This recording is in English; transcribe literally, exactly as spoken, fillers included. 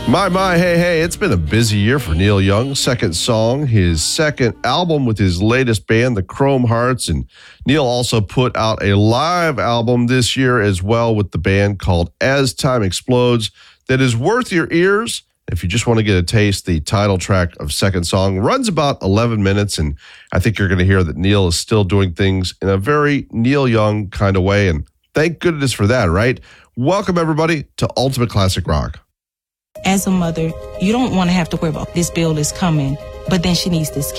My, my, hey, hey, it's been a busy year for Neil Young. Second song, his second album with his latest band, the Chrome Hearts. And Neil also put out a live album this year as well with the band called As Time Explodes that is worth your ears. If you just want to get a taste, the title track of second song runs about eleven minutes. And I think you're going to hear that Neil is still doing things in a very Neil Young kind of way. And thank goodness for that, right? Welcome, everybody, to Ultimate Classic Rock. As a mother, you don't want to have to worry about this bill is coming, but then she needs this